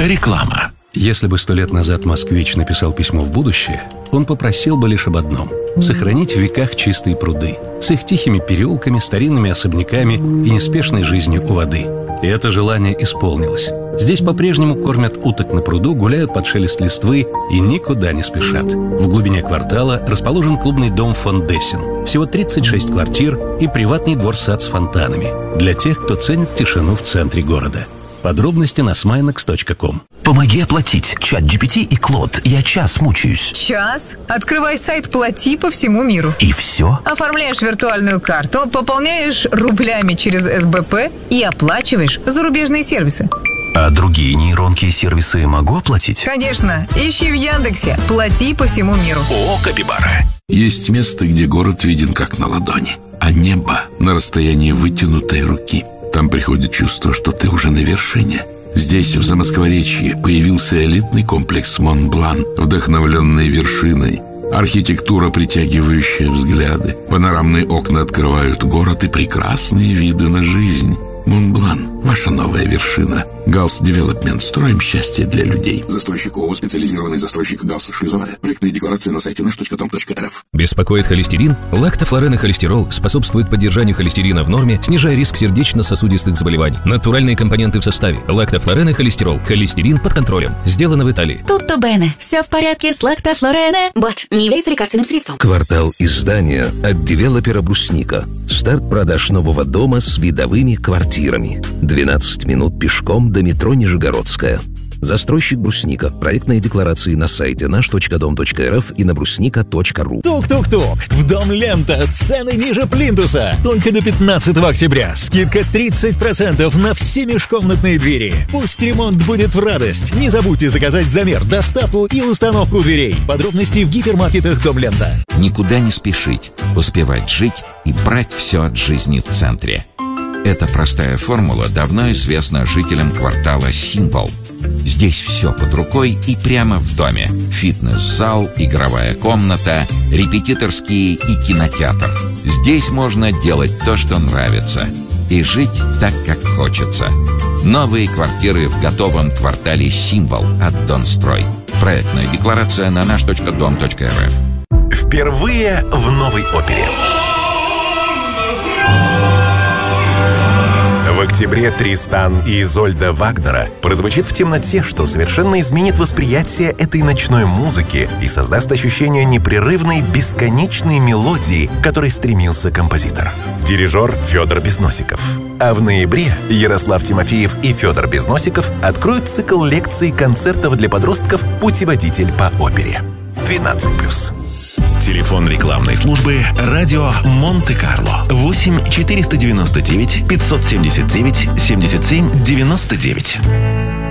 Реклама. Если бы 100 лет назад москвич написал письмо в будущее, он попросил бы лишь об одном – сохранить в веках чистые пруды с их тихими переулками, старинными особняками и неспешной жизнью у воды. И это желание исполнилось. Здесь по-прежнему кормят уток на пруду, гуляют под шелест листвы и никуда не спешат. В глубине квартала расположен клубный дом фон Дессен. Всего 36 квартир и приватный двор-сад с фонтанами для тех, кто ценит тишину в центре города. Подробности на sminex.com. Помоги оплатить. ChatGPT и Клод. Я час мучаюсь. Час? Открывай сайт «Плати» по всему миру. И все? Оформляешь виртуальную карту, пополняешь рублями через СБП и оплачиваешь зарубежные сервисы. А другие нейронки и сервисы могу оплатить? Конечно. Ищи в Яндексе «Плати» по всему миру. О, Капибара. Есть место, где город виден как на ладони, а небо на расстоянии вытянутой руки. Там приходит чувство, что ты уже на вершине. Здесь, в Замоскворечье, появился элитный комплекс Монблан, вдохновленный вершиной. Архитектура, притягивающая взгляды. Панорамные окна открывают город и прекрасные виды на жизнь. Монблан – ваша новая вершина. Галс Девелопмент. Строим счастье для людей. Застройщик ООО «Специализированный застройщик Галс Шлюзовая». Проектная декларация на сайте наш.дом.рф. Беспокоит холестерин? Лактофлорен и холестерол способствуют поддержанию холестерина в норме, снижая риск сердечно-сосудистых заболеваний. Натуральные компоненты в составе. Лактофлорен и холестерол. Холестерин под контролем. Сделано в Италии. Tutto bene. Все в порядке с лактофлорене. БАД не является лекарственным средством. Квартал издания от девелопера «Брусника». Старт продаж нового дома с видовыми квартирами. 12 минут пешком до метро Нижегородская. Застройщик «Брусника». Проектные декларации на сайте наш.дом.рф и на брусника.ру. Тук-тук-тук. В Дом Лента. Цены ниже плинтуса. Только до 15 октября. Скидка 30% на все межкомнатные двери. Пусть ремонт будет в радость. Не забудьте заказать замер, доставку и установку дверей. Подробности в гипермаркетах Дом Лента. Никуда не спешить. Успевать жить и брать все от жизни в центре. Эта простая формула давно известна жителям квартала «Символ». Здесь все под рукой и прямо в доме. Фитнес-зал, игровая комната, репетиторские и кинотеатр. Здесь можно делать то, что нравится, и жить так, как хочется. Новые квартиры в готовом квартале «Символ» от «Донстрой». Проектная декларация на наш.дом.рф. Впервые в новой опере. В октябре Тристан и Изольда Вагнера прозвучит в темноте, что совершенно изменит восприятие этой ночной музыки и создаст ощущение непрерывной, бесконечной мелодии, к которой стремился композитор. Дирижер Федор Безносиков. А в ноябре Ярослав Тимофеев и Федор Безносиков откроют цикл лекций и концертов для подростков «Путеводитель по опере». 12+. Телефон рекламной службы «Радио Монте-Карло». 8 499 579 77 99.